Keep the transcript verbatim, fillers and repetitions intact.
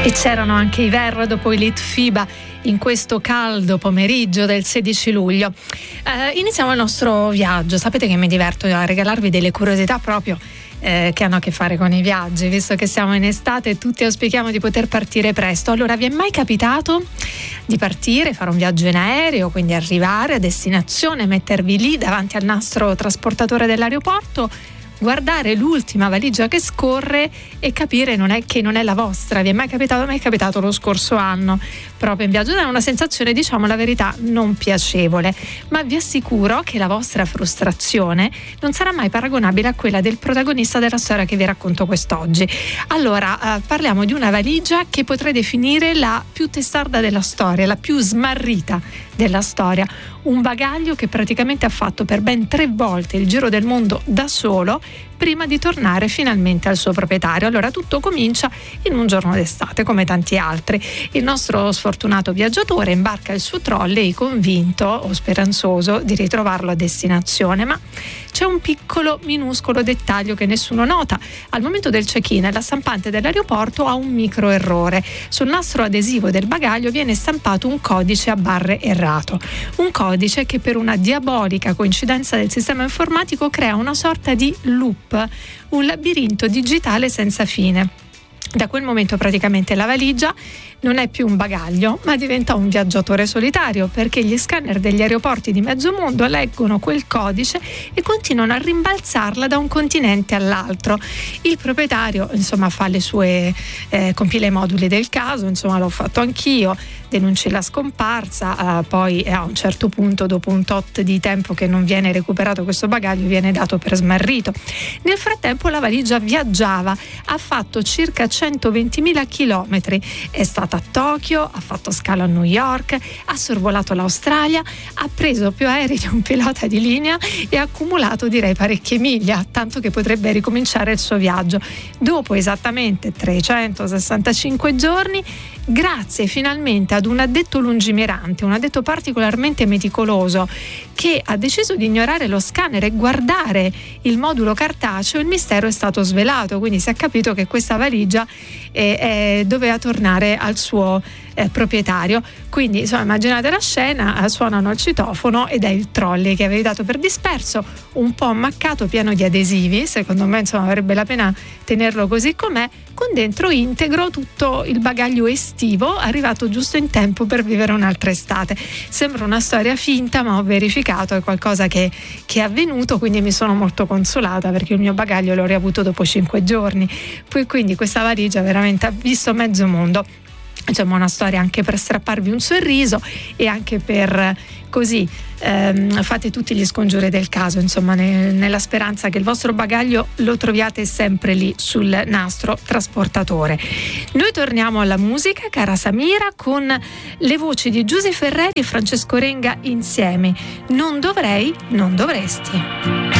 E c'erano anche i Ver dopo i Litfiba in questo caldo pomeriggio del sedici luglio. Eh, iniziamo il nostro viaggio. Sapete che mi diverto a regalarvi delle curiosità proprio eh, che hanno a che fare con i viaggi, visto che siamo in estate e tutti auspichiamo di poter partire presto. Allora, vi è mai capitato di partire, fare un viaggio in aereo, quindi arrivare a destinazione, mettervi lì davanti al nastro trasportatore dell'aeroporto, guardare l'ultima valigia che scorre e capire non è che non è la vostra? Vi è mai capitato? A me è capitato lo scorso anno proprio in viaggio. È una sensazione, diciamo la verità, non piacevole, ma vi assicuro che la vostra frustrazione non sarà mai paragonabile a quella del protagonista della storia che vi racconto quest'oggi. Allora, eh, parliamo di una valigia che potrei definire la più testarda della storia, la più smarrita della storia. Un bagaglio che praticamente ha fatto per ben tre volte il giro del mondo da solo prima di tornare finalmente al suo proprietario. Allora, tutto comincia in un giorno d'estate, come tanti altri. Il nostro sfortunato viaggiatore imbarca il suo trolley convinto o speranzoso di ritrovarlo a destinazione, ma c'è un piccolo minuscolo dettaglio che nessuno nota. Al momento del check-in la stampante dell'aeroporto ha un micro errore. Sul nastro adesivo del bagaglio viene stampato un codice a barre errato, un codice che per una diabolica coincidenza del sistema informatico crea una sorta di loop, un labirinto digitale senza fine. Da quel momento praticamente la valigia non è più un bagaglio, ma diventa un viaggiatore solitario, perché gli scanner degli aeroporti di mezzo mondo leggono quel codice e continuano a rimbalzarla da un continente all'altro. Il proprietario, insomma, fa le sue eh, compila i moduli del caso, insomma l'ho fatto anch'io, denunci la scomparsa, eh, poi a un certo punto, dopo un tot di tempo che non viene recuperato questo bagaglio, viene dato per smarrito. Nel frattempo la valigia viaggiava, ha fatto circa centoventimila chilometri, è stata a Tokyo, ha fatto scalo a New York, ha sorvolato l'Australia, ha preso più aerei di un pilota di linea e ha accumulato, direi, parecchie miglia, tanto che potrebbe ricominciare il suo viaggio. Dopo esattamente trecentosessantacinque giorni, grazie finalmente ad un addetto lungimirante, un addetto particolarmente meticoloso, che ha deciso di ignorare lo scanner e guardare il modulo cartaceo, il mistero è stato svelato. Quindi si è capito che questa valigia eh, eh, doveva tornare al suo eh, proprietario. Quindi, insomma, immaginate la scena, eh, suonano il citofono ed è il trolley che avevi dato per disperso, un po' ammaccato, pieno di adesivi. Secondo me, insomma, avrebbe la pena tenerlo così com'è, con dentro integro tutto il bagaglio estivo, arrivato giusto in tempo per vivere un'altra estate. Sembra una storia finta, ma ho verificato, è qualcosa che, che è avvenuto, quindi mi sono molto consolata, perché il mio bagaglio l'ho riavuto dopo cinque giorni. Poi quindi questa valigia veramente ha visto mezzo mondo. Insomma, una storia anche per strapparvi un sorriso e anche per così ehm, fate tutti gli scongiuri del caso, insomma, ne, nella speranza che il vostro bagaglio lo troviate sempre lì sul nastro trasportatore. Noi torniamo alla musica, cara Samira, con le voci di Giuseppe Ferreri e Francesco Renga insieme. Non dovrei, non dovresti.